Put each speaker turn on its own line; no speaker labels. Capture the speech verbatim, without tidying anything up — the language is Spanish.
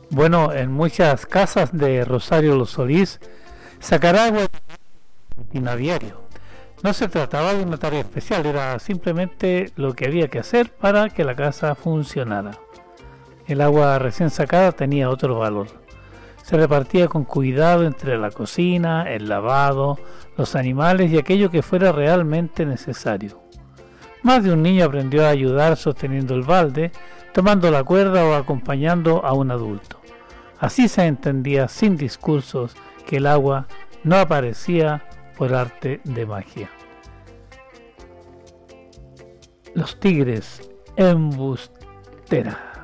Bueno, en muchas casas de Rosario Los Solís, sacar agua a diario. No se trataba de una tarea especial, era simplemente lo que había que hacer para que la casa funcionara. El agua recién sacada tenía otro valor. Se repartía con cuidado entre la cocina, el lavado, los animales y aquello que fuera realmente necesario. Más de un niño aprendió a ayudar sosteniendo el balde, tomando la cuerda o acompañando a un adulto. Así se entendía sin discursos que el agua no aparecía por arte de magia. Los Tigres, embustera.